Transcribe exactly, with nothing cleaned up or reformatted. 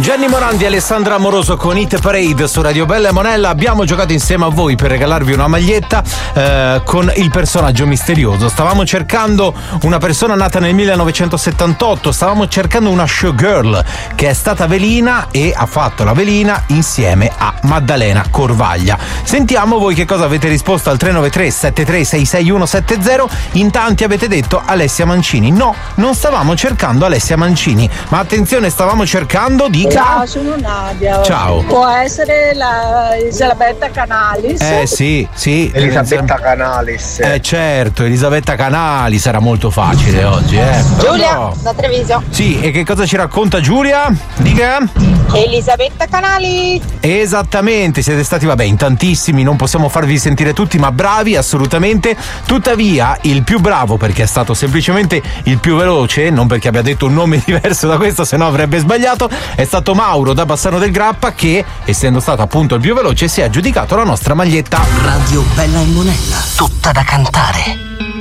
Gianni Morandi e Alessandra Amoroso con Hit Parade su Radio Bella e Monella. Abbiamo giocato insieme a voi per regalarvi una maglietta eh, con il personaggio misterioso. Stavamo cercando una persona nata nel millenovecentosettantotto, stavamo cercando una showgirl che è stata velina e ha fatto la velina insieme a Maddalena Corvaglia. Sentiamo voi che cosa avete risposto al tre nove tre sette tre sei sei uno sette zero. In tanti avete detto Alessia Mancini. No, non stavamo cercando Alessia Mancini, ma attenzione, stavamo cercando di... Ciao, sono Nadia. Ciao. Può essere la Elisabetta Canalis? Eh sì, sì. Elisabetta Canalis. Eh certo, Elisabetta Canalis, era molto facile oggi, eh. Giulia, no. da Treviso. Sì, e che cosa ci racconta Giulia? Dica. Elisabetta Canalis. Esattamente, siete stati, vabbè, in tantissimi, non possiamo farvi sentire tutti, ma bravi assolutamente. Tuttavia, il più bravo, perché è stato semplicemente il più veloce, non perché abbia detto un nome diverso da questo, se no avrebbe sbagliato, è stato Mauro da Bassano del Grappa che, essendo stato appunto il più veloce, si è aggiudicato la nostra maglietta. Radio Bella e Monella, tutta da cantare.